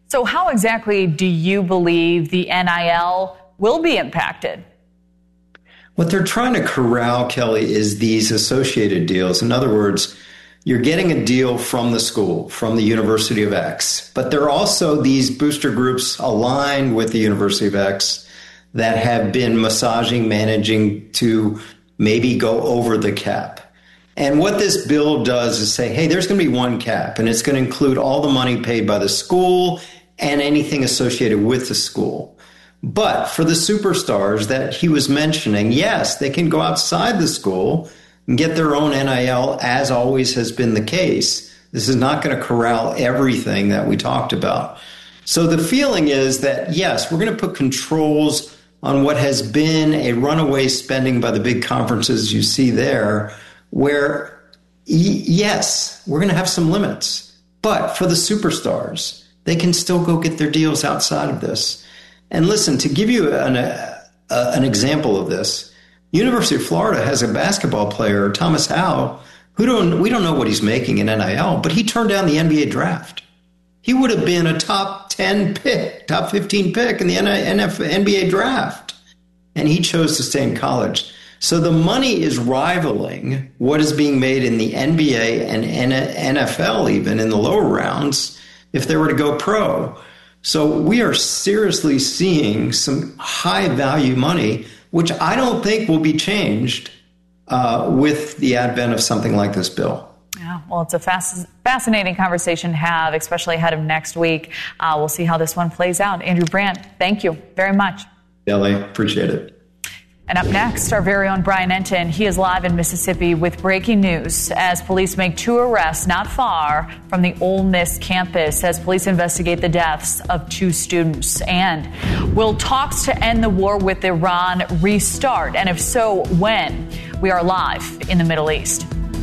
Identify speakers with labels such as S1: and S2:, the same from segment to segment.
S1: So how exactly do you believe the NIL will be impacted?
S2: What they're trying to corral, Kelly, is these associated deals. In other words, you're getting a deal from the school, from the University of X, but there are also these booster groups aligned with the University of X that have been massaging, managing to maybe go over the cap. And what this bill does is say, hey, there's going to be one cap, and it's going to include all the money paid by the school and anything associated with the school. But for the superstars that he was mentioning, yes, they can go outside the school and get their own NIL, as always has been the case. This is not going to corral everything that we talked about. So the feeling is that, yes, we're going to put controls on what has been a runaway spending by the big conferences you see there, where, yes, we're going to have some limits. But for the superstars, they can still go get their deals outside of this. And listen, to give you an example of this, University of Florida has a basketball player, Thomas Howell, we don't know what he's making in NIL, but he turned down the NBA draft. He would have been a top 10 pick, top 15 pick in the NBA draft, and he chose to stay in college. So the money is rivaling what is being made in the NBA and NFL, even in the lower rounds, if they were to go pro. So we are seriously seeing some high-value money, which I don't think will be changed with the advent of something like this bill.
S1: Yeah, well, it's a fascinating conversation to have, especially ahead of next week. We'll see how this one plays out. Andrew Brandt, thank you very much.
S2: Kelly, appreciate it.
S1: And up next, our very own Brian Enton. He is live in Mississippi with breaking news as police make 2 arrests not far from the Ole Miss campus as police investigate the deaths of 2 students. And will talks to end the war with Iran restart? And if so, when? We are live in the Middle East.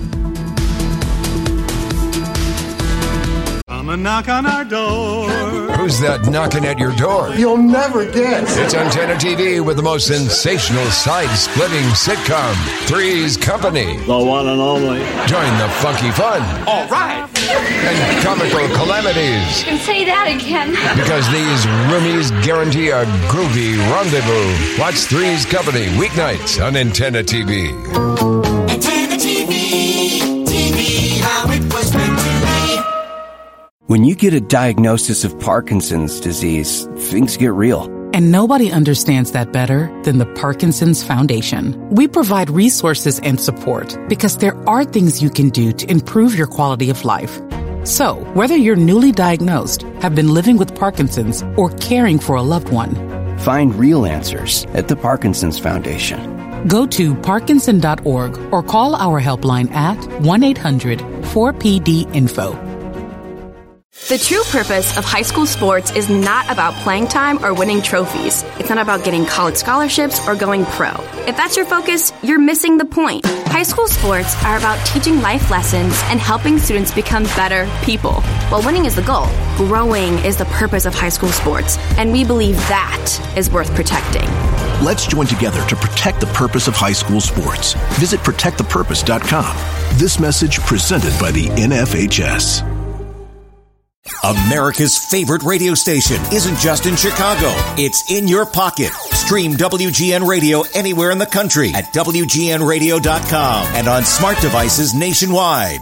S3: Come and knock on our door.
S4: Who's that knocking at your door?
S5: You'll never guess.
S4: It's Antenna TV with the most sensational side-splitting sitcom, Three's Company.
S6: The one and only.
S4: Join the funky fun.
S3: All right.
S4: And comical calamities.
S7: And say that again.
S4: Because these roomies guarantee a groovy rendezvous. Watch Three's Company weeknights on Antenna TV.
S8: Antenna TV, TV, how it was meant to be.
S9: When you get a diagnosis of Parkinson's disease, things get real.
S10: And nobody understands that better than the Parkinson's Foundation. We provide resources and support because there are things you can do to improve your quality of life. So, whether you're newly diagnosed, have been living with Parkinson's, or caring for a loved one,
S9: find real answers at the Parkinson's Foundation.
S10: Go to parkinson.org or call our helpline at 1-800-4PD-INFO.
S7: The true purpose of high school sports is not about playing time or winning trophies. It's not about getting college scholarships or going pro. If that's your focus, you're missing the point. High school sports are about teaching life lessons and helping students become better people. While winning is the goal, growing is the purpose of high school sports, and we believe that is worth protecting.
S11: Let's join together to protect the purpose of high school sports. Visit protectthepurpose.com. This message presented by the NFHS.
S12: America's favorite radio station isn't just in Chicago. It's in your pocket. Stream WGN Radio anywhere in the country at WGNradio.com and on smart devices nationwide.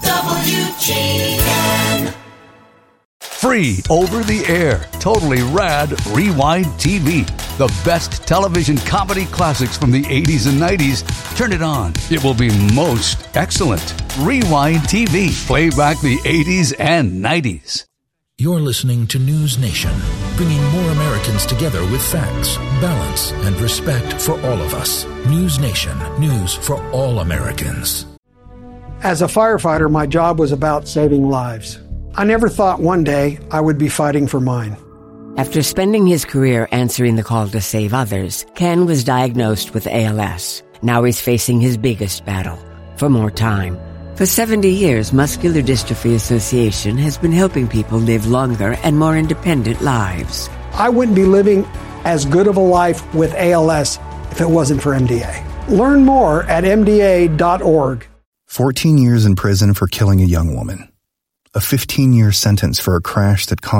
S8: WGN.
S13: Free over the air, totally rad Rewind TV. The best television comedy classics from the 80s and 90s. Turn it on. It will be most excellent. Rewind TV. Play back the 80s and 90s.
S14: You're listening to News Nation, bringing more Americans together with facts, balance, and respect for all of us. News Nation, news for all Americans.
S15: As a firefighter, my job was about saving lives. I never thought one day I would be fighting for mine.
S16: After spending his career answering the call to save others, Ken was diagnosed with ALS. Now he's facing his biggest battle, for more time. For 70 years, Muscular Dystrophy Association has been helping people live longer and more independent lives.
S15: I wouldn't be living as good of a life with ALS if it wasn't for MDA. Learn more at MDA.org.
S17: 14 years in prison for killing a young woman. A 15-year sentence for a crash that caused